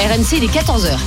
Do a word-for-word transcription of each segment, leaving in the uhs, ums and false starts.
R M C, il est quatorze heures.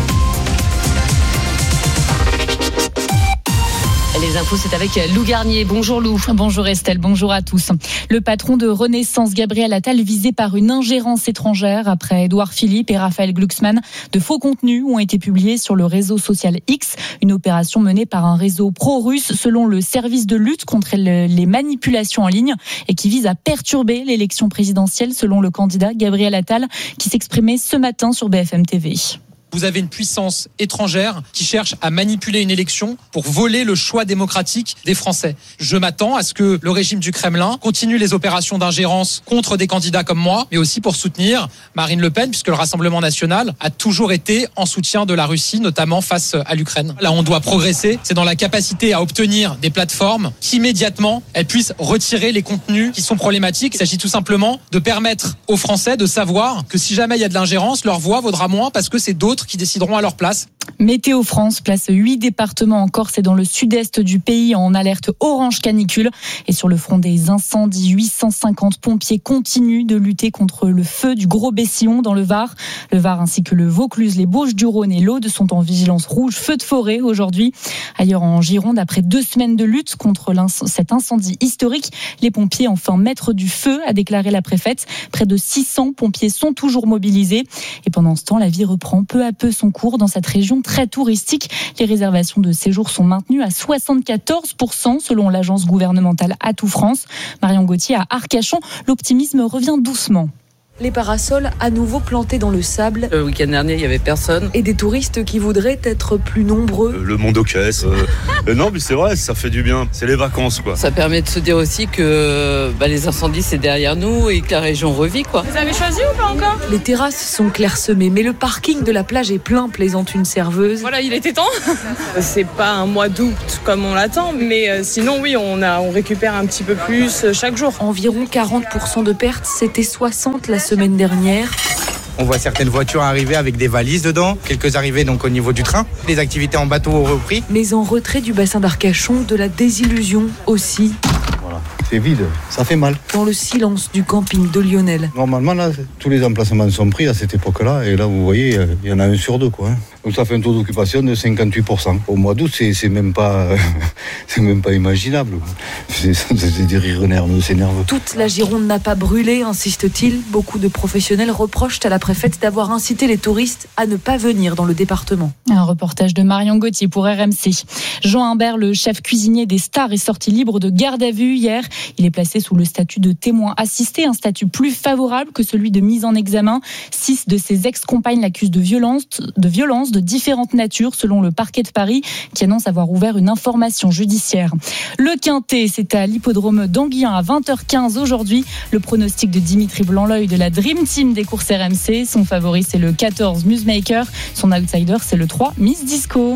Les infos, c'est avec Lou Garnier. Bonjour Lou. Bonjour Estelle, bonjour à tous. Le patron de Renaissance, Gabriel Attal, visé par une ingérence étrangère après Édouard Philippe et Raphaël Glucksmann. De faux contenus ont été publiés sur le réseau social X, une opération menée par un réseau pro-russe selon le service de lutte contre les manipulations en ligne et qui vise à perturber l'élection présidentielle selon le candidat Gabriel Attal qui s'exprimait ce matin sur B F M T V. Vous avez une puissance étrangère qui cherche à manipuler une élection pour voler le choix démocratique des Français. Je m'attends à ce que le régime du Kremlin continue les opérations d'ingérence contre des candidats comme moi, mais aussi pour soutenir Marine Le Pen, puisque le Rassemblement national a toujours été en soutien de la Russie, notamment face à l'Ukraine. Là, on doit progresser, c'est dans la capacité à obtenir des plateformes qui, immédiatement, elles puissent retirer les contenus qui sont problématiques. Il s'agit tout simplement de permettre aux Français de savoir que si jamais il y a de l'ingérence, leur voix vaudra moins parce que c'est d'autres qui décideront à leur place. Météo France place huit départements en Corse et dans le sud-est du pays en alerte orange canicule. Et sur le front des incendies, huit cent cinquante pompiers continuent de lutter contre le feu du Gros Bessillon dans le Var. Le Var ainsi que le Vaucluse, les Bauges-du-Rhône et l'Aude sont en vigilance rouge feu de forêt aujourd'hui. Ailleurs en Gironde, après deux semaines de lutte contre cet incendie historique, les pompiers enfin maîtres du feu, a déclaré la préfète. Près de six cents pompiers sont toujours mobilisés. Et pendant ce temps, la vie reprend peu à peu son cours dans cette région très touristique. Les réservations de séjour sont maintenues à soixante-quatorze pour cent selon l'agence gouvernementale Atout France. Marion Gauthier à Arcachon, l'optimisme revient doucement. Les parasols à nouveau plantés dans le sable. Le week-end dernier, il n'y avait personne. Et des touristes qui voudraient être plus nombreux. Le monde aux caisses. Euh, euh, non, mais c'est vrai, ça fait du bien. C'est les vacances, quoi. Ça permet de se dire aussi que bah, les incendies, c'est derrière nous et que la région revit, quoi. Vous avez choisi ou pas encore ? Les terrasses sont clairsemées, mais le parking de la plage est plein, plaisante une serveuse. Voilà, il était temps. C'est pas un mois d'août comme on l'attend, mais euh, sinon, oui, on, a, on récupère un petit peu plus chaque jour. Environ quarante pour cent de pertes, c'était soixante la semaine dernière. On voit certaines voitures arriver avec des valises dedans, quelques arrivées donc au niveau du train. Les activités en bateau ont repris. Mais en retrait du bassin d'Arcachon, de la désillusion aussi. Voilà, c'est vide, ça fait mal. Dans le silence du camping de Lionel. Normalement, là, tous les emplacements sont pris à cette époque-là. Et là, vous voyez, il y en a un sur deux, quoi. Donc ça fait un taux d'occupation de cinquante-huit pour cent. Au mois d'août, c'est, c'est même pas, c'est même pas imaginable. C'est, c'est des rires nerveux, c'est nerveux. Toute la Gironde n'a pas brûlé, insiste-t-il. Beaucoup de professionnels reprochent à la préfète d'avoir incité les touristes à ne pas venir dans le département. Un reportage de Marion Gauthier pour R M C. Jean Humbert, le chef cuisinier des Stars, est sorti libre de garde à vue hier. Il est placé sous le statut de témoin assisté, un statut plus favorable que celui de mise en examen. Six de ses ex-compagnes l'accusent de violence, de violence de différentes natures, selon le parquet de Paris, qui annonce avoir ouvert une information judiciaire. Le Quintet, c'est à l'hippodrome d'Anguien à vingt heures quinze aujourd'hui. Le pronostic de Dimitri Blanc-L'Oeil de la Dream Team des courses R M C. Son favori, c'est le quatorze Musemaker. Son outsider, c'est le trois Miss Disco.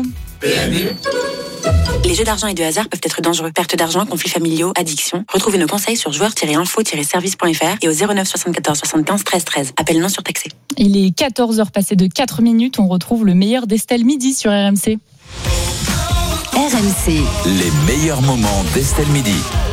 Les jeux d'argent et de hasard peuvent être dangereux. Perte d'argent, conflits familiaux, addiction. Retrouvez nos conseils sur joueurs tiret info tiret service point f r et au zéro neuf soixante-quatorze soixante-quinze treize treize. Appel non surtaxé. Il est quatorze heures passées de quatre minutes. On retrouve le meilleur d'Estelle Midi sur R M C. R M C. Les meilleurs moments d'Estelle Midi.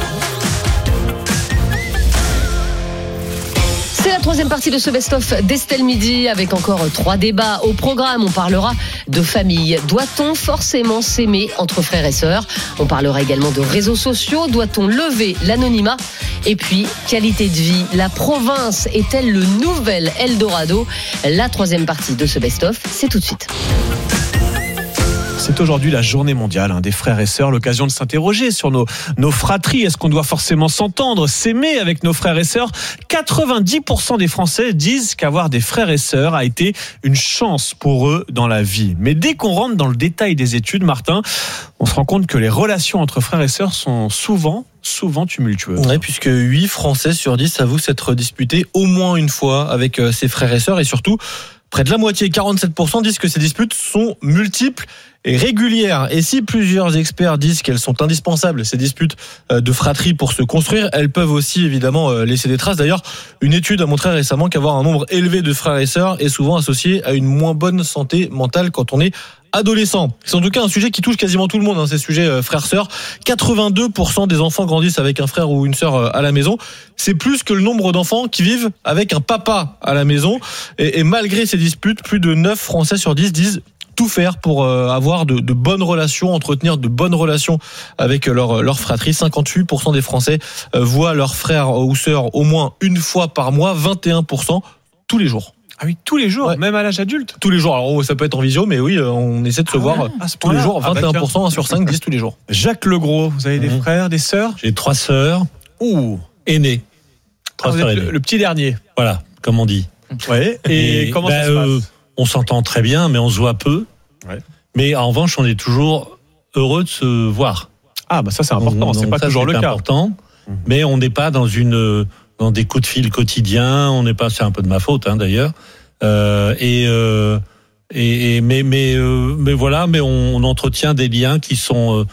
C'est la troisième partie de ce best-of d'Estelle Midi avec encore trois débats au programme. On parlera de famille. Doit-on forcément s'aimer entre frères et sœurs ? On parlera également de réseaux sociaux. Doit-on lever l'anonymat ? Et puis, qualité de vie. La province est-elle le nouvel Eldorado ? La troisième partie de ce best-of, c'est tout de suite. C'est aujourd'hui la journée mondiale hein, des frères et sœurs, l'occasion de s'interroger sur nos, nos fratries. Est-ce qu'on doit forcément s'entendre, s'aimer avec nos frères et sœurs ? quatre-vingt-dix pour cent des Français disent qu'avoir des frères et sœurs a été une chance pour eux dans la vie. Mais dès qu'on rentre dans le détail des études, Martin, on se rend compte que les relations entre frères et sœurs sont souvent souvent tumultueuses. Oui, puisque huit Français sur dix avouent s'être disputés au moins une fois avec ses frères et sœurs, et surtout près de la moitié, quarante-sept pour cent, disent que ces disputes sont multiples et régulières. Et si plusieurs experts disent qu'elles sont indispensables, ces disputes de fratrie, pour se construire, elles peuvent aussi évidemment laisser des traces. D'ailleurs, une étude a montré récemment qu'avoir un nombre élevé de frères et sœurs est souvent associé à une moins bonne santé mentale quand on est adolescents. C'est en tout cas un sujet qui touche quasiment tout le monde, hein, ces sujets euh, frères-sœurs. quatre-vingt-deux pour cent des enfants grandissent avec un frère ou une sœur euh, à la maison. C'est plus que le nombre d'enfants qui vivent avec un papa à la maison. Et, et malgré ces disputes, plus de neuf Français sur dix disent tout faire pour euh, avoir de, de bonnes relations, entretenir de bonnes relations avec leur, leur fratrie. cinquante-huit pour cent des Français euh, voient leur frère ou sœur au moins une fois par mois, vingt et un pour cent tous les jours. Ah oui, tous les jours, ouais. Même à l'âge adulte. Tous les jours. Alors ça peut être en visio, mais oui, on essaie de se ah voir ouais, tous les jours. vingt et un pour cent, un sur cinq disent tous les jours. Jacques Legros, vous avez des mmh. frères, des sœurs? J'ai trois sœurs. Ouh, aînées. Trois ah, sœurs aînées. Le, le petit dernier. Voilà, comme on dit. Ouais. Et, et comment bah, ça se passe euh, On s'entend très bien, mais on se voit peu. Ouais. Mais en revanche, on est toujours heureux de se voir. Ah bah ça c'est important, donc, c'est pas ça, toujours c'est le cas. Important, mmh. Mais on n'est pas dans une dans des coups de fil quotidiens. On n'est pas, c'est un peu de ma faute hein, d'ailleurs. Euh, et, euh, et, et mais mais euh, mais voilà, mais on, on entretient des liens qui sont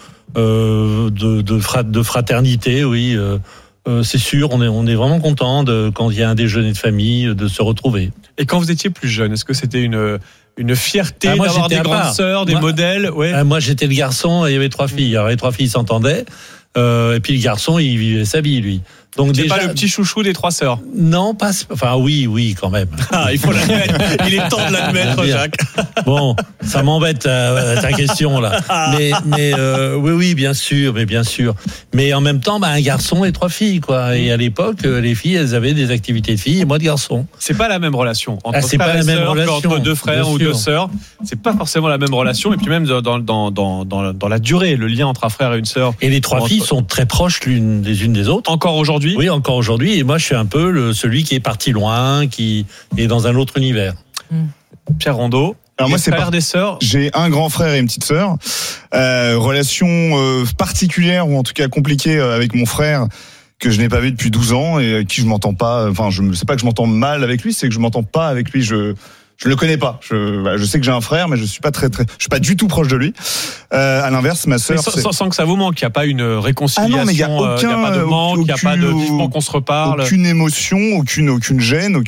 euh, de de, frat, de fraternité, oui. Euh, euh, c'est sûr, on est on est vraiment content de quand il y a un déjeuner de famille de se retrouver. Et quand vous étiez plus jeune, est-ce que c'était une une fierté ah, moi, d'avoir des grandes sœurs, des moi, modèles? Ouais. Ah, moi j'étais le garçon et il y avait trois filles. Alors les trois filles s'entendaient. Euh, et puis le garçon, il vivait sa vie, lui. Donc c'est déjà pas le petit chouchou des trois sœurs. Non, pas. Enfin oui, oui, quand même. Ah, il faut l'admettre. Il est temps de l'admettre, Jacques. Bon, ça m'embête euh, ta question là. Mais, mais euh, oui, oui, bien sûr, mais bien sûr. Mais en même temps, bah, un garçon et trois filles, quoi. Et à l'époque, les filles, elles avaient des activités de filles et moi de garçon. C'est pas la même relation entre ah, c'est pas la même sœurs, relation entre deux frères ou deux sœurs. C'est pas forcément la même relation. Et puis même dans dans dans dans, dans la durée, le lien entre un frère et une sœur. Et les trois filles entre... sont très proches l'une des unes des autres. Encore aujourd'hui. Oui, encore aujourd'hui. Et moi, je suis un peu le, celui qui est parti loin, qui est dans un autre univers. Mmh. Pierre Rondeau. Alors moi, c'est frères pas... des sœurs. J'ai un grand frère et une petite sœur. Euh, relation euh, particulière ou en tout cas compliquée avec mon frère que je n'ai pas vu depuis douze ans et avec qui je m'entends pas. Enfin, je sais pas que je m'entends mal avec lui, c'est que je m'entends pas avec lui. Je Je le connais pas. Je, bah, je sais que j'ai un frère, mais je suis pas très, très, je suis pas du tout proche de lui. Euh, à l'inverse, ma sœur. Sans, sans, sans que ça vous manque, il y a pas une réconciliation, il ah n'y a, y a pas de manque, il y a pas de vivement qu'on se reparle. Aucune émotion, aucune, aucune gêne, aucune